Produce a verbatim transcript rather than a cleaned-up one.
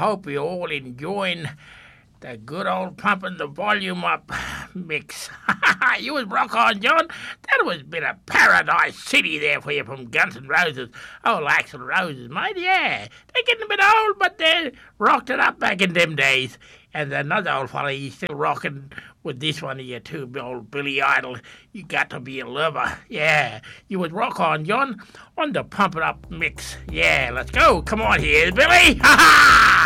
hope you're all enjoying the good old pumping the volume up mix. You was rock on, John. That was a bit of Paradise City there for you from Guns N' Roses. Old Axl Roses, mate, yeah. They're getting a bit old, but they rocked it up back in them days. And another old fella, he's still rocking with this one here too, old Billy Idol. You got to be a lover. Yeah, you would rock on, John, on the Pump It Up mix. Yeah, let's go. Come on here, Billy. Ha ha!